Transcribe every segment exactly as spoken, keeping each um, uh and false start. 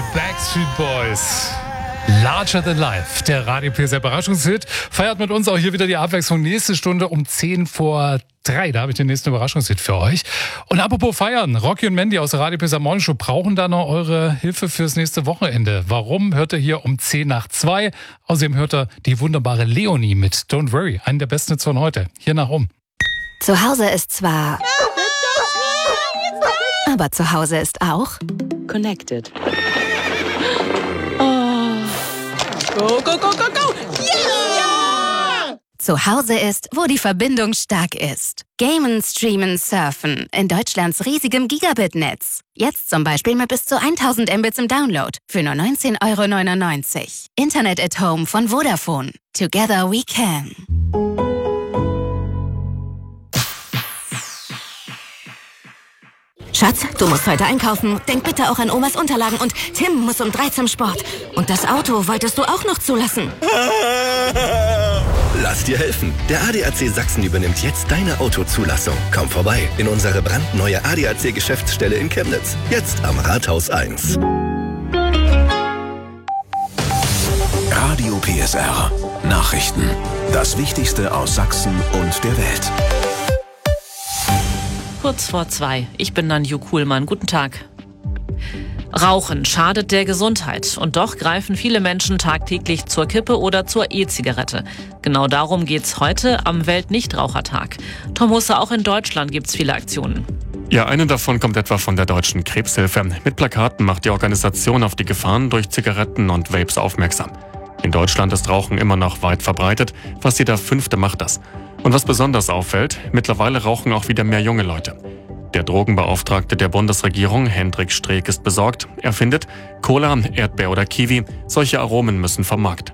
Backstreet Boys. Larger Than Life, der Radio P S R Überraschungshit, feiert mit uns auch hier wieder die Abwechslung. Nächste Stunde um zehn vor drei, da habe ich den nächsten Überraschungshit für euch. Und apropos feiern, Rocky und Mandy aus der Radio P S R Morning Show brauchen da noch eure Hilfe fürs nächste Wochenende. Warum? Hört ihr hier um zehn nach zwei. Außerdem hört ihr die wunderbare Leonie mit Don't Worry, einen der besten Hits von heute. Hier nach um. Zu Hause ist zwar... aber zu Hause ist auch... Connected. Go, go, go, go, go! Yeah! Zu Hause ist, wo die Verbindung stark ist. Gamen, streamen, surfen in Deutschlands riesigem Gigabit-Netz. Jetzt zum Beispiel mit bis zu tausend Mbits im Download für nur neunzehn Euro neunundneunzig. Internet at Home von Vodafone. Together we can. Schatz, du musst heute einkaufen. Denk bitte auch an Omas Unterlagen und Tim muss um drei zum Sport. Und das Auto wolltest du auch noch zulassen. Lass dir helfen. Der A D A C Sachsen übernimmt jetzt deine Autozulassung. Komm vorbei in unsere brandneue A D A C Geschäftsstelle in Chemnitz. Jetzt am Rathaus eins. Radio P S R. Nachrichten. Das Wichtigste aus Sachsen und der Welt. Kurz vor zwei. Ich bin Nanju Kuhlmann. Guten Tag. Rauchen schadet der Gesundheit. Und doch greifen viele Menschen tagtäglich zur Kippe oder zur E-Zigarette. Genau darum geht's heute am Weltnichtrauchertag. Tom Husse, auch in Deutschland gibt's viele Aktionen. Ja, eine davon kommt etwa von der Deutschen Krebshilfe. Mit Plakaten macht die Organisation auf die Gefahren durch Zigaretten und Vapes aufmerksam. In Deutschland ist Rauchen immer noch weit verbreitet. Fast jeder Fünfte macht das. Und was besonders auffällt, mittlerweile rauchen auch wieder mehr junge Leute. Der Drogenbeauftragte der Bundesregierung, Hendrik Streeck, ist besorgt. Er findet, Cola, Erdbeer oder Kiwi, solche Aromen müssen vom Markt.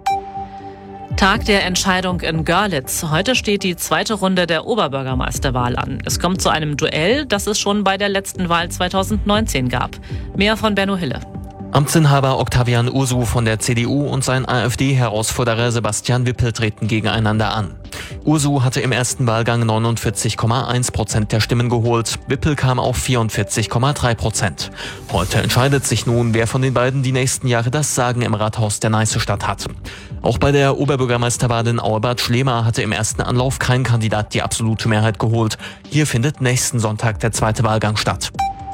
Tag der Entscheidung in Görlitz. Heute steht die zweite Runde der Oberbürgermeisterwahl an. Es kommt zu einem Duell, das es schon bei der letzten Wahl zweitausendneunzehn gab. Mehr von Benno Hille. Amtsinhaber Octavian Ursu von der C D U und sein AfD-Herausforderer Sebastian Wippel treten gegeneinander an. Ursu hatte im ersten Wahlgang neunundvierzig Komma eins Prozent der Stimmen geholt, Wippel kam auf vierundvierzig Komma drei Prozent. Heute entscheidet sich nun, wer von den beiden die nächsten Jahre das Sagen im Rathaus der Neißestadt hat. Auch bei der Oberbürgermeisterwahl in Auerbad Schlema hatte im ersten Anlauf kein Kandidat die absolute Mehrheit geholt. Hier findet nächsten Sonntag der zweite Wahlgang statt.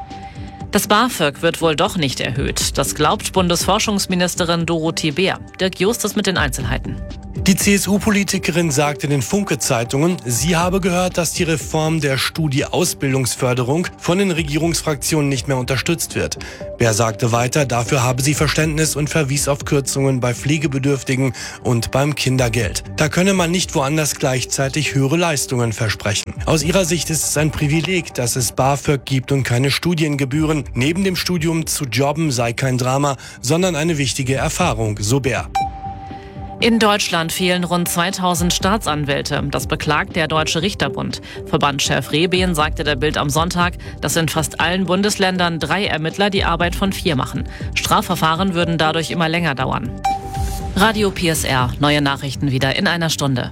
Das BAföG wird wohl doch nicht erhöht. Das glaubt Bundesforschungsministerin Dorothee Bär. Dirk Justus mit den Einzelheiten. Die C S U-Politikerin sagte den Funke-Zeitungen, sie habe gehört, dass die Reform der Studie-Ausbildungsförderung von den Regierungsfraktionen nicht mehr unterstützt wird. Bär sagte weiter, dafür habe sie Verständnis und verwies auf Kürzungen bei Pflegebedürftigen und beim Kindergeld. Da könne man nicht woanders gleichzeitig höhere Leistungen versprechen. Aus ihrer Sicht ist es ein Privileg, dass es BAföG gibt und keine Studiengebühren. Neben dem Studium zu jobben sei kein Drama, sondern eine wichtige Erfahrung, so Bär. In Deutschland fehlen rund zweitausend Staatsanwälte. Das beklagt der Deutsche Richterbund. Verbandschef Rehben sagte der Bild am Sonntag, dass in fast allen Bundesländern drei Ermittler die Arbeit von vier machen. Strafverfahren würden dadurch immer länger dauern. Radio P S R, neue Nachrichten wieder in einer Stunde.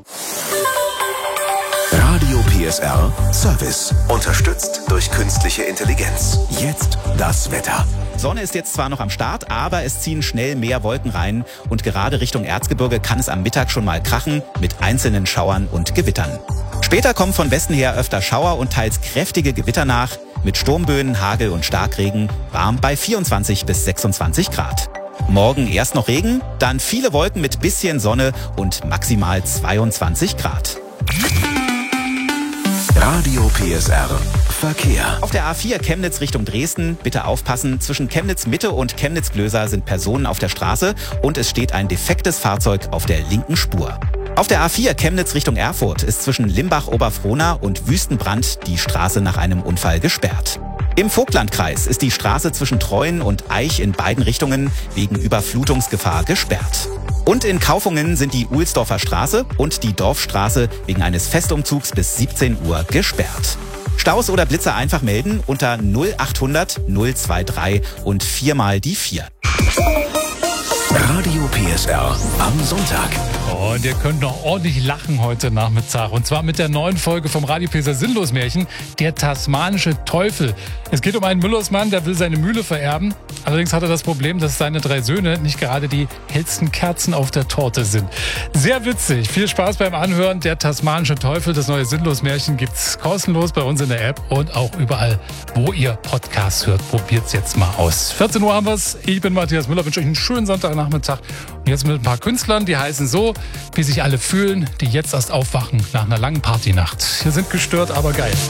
Radio P S R Service. Unterstützt durch künstliche Intelligenz. Jetzt das Wetter. Sonne ist jetzt zwar noch am Start, aber es ziehen schnell mehr Wolken rein und gerade Richtung Erzgebirge kann es am Mittag schon mal krachen mit einzelnen Schauern und Gewittern. Später kommen von Westen her öfter Schauer und teils kräftige Gewitter nach mit Sturmböen, Hagel und Starkregen, warm bei vierundzwanzig bis sechsundzwanzig Grad. Morgen erst noch Regen, dann viele Wolken mit bisschen Sonne und maximal zweiundzwanzig Grad. Radio P S R Verkehr. Auf der A vier Chemnitz Richtung Dresden, bitte aufpassen, zwischen Chemnitz Mitte und Chemnitz Glöser sind Personen auf der Straße und es steht ein defektes Fahrzeug auf der linken Spur. Auf der A vier Chemnitz Richtung Erfurt ist zwischen Limbach-Oberfrohna und Wüstenbrand die Straße nach einem Unfall gesperrt. Im Vogtlandkreis ist die Straße zwischen Treuen und Eich in beiden Richtungen wegen Überflutungsgefahr gesperrt. Und in Kaufungen sind die Uhlsdorfer Straße und die Dorfstraße wegen eines Festumzugs bis siebzehn Uhr gesperrt. Staus oder Blitzer einfach melden unter null achthundert null drei drei und viermal die vier. Radio P S R am Sonntag. Und ihr könnt noch ordentlich lachen heute Nachmittag. Und zwar mit der neuen Folge vom Radio P S R Sinnlos-Märchen, der tasmanische Teufel. Es geht um einen Müllersmann, der will seine Mühle vererben. Allerdings hat er das Problem, dass seine drei Söhne nicht gerade die hellsten Kerzen auf der Torte sind. Sehr witzig. Viel Spaß beim Anhören. Der tasmanische Teufel, das neue Sinnlos-Märchen, gibt's kostenlos bei uns in der App und auch überall, wo ihr Podcasts hört. Probiert's jetzt mal aus. vierzehn Uhr haben wir's. Ich bin Matthias Müller, wünsche euch einen schönen Sonntagnachmittag. Und jetzt mit ein paar Künstlern, die heißen so, wie sich alle fühlen, die jetzt erst aufwachen nach einer langen Partynacht. Wir sind gestört, aber geil.